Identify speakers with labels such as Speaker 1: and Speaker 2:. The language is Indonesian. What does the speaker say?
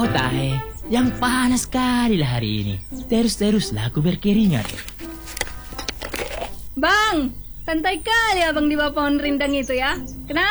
Speaker 1: Oh tahe, yang panas sekali lah hari ini. Terus-teruslah aku berkeringat.
Speaker 2: Bang, santai kali abang di bawah pohon rindang itu ya. Kenapa?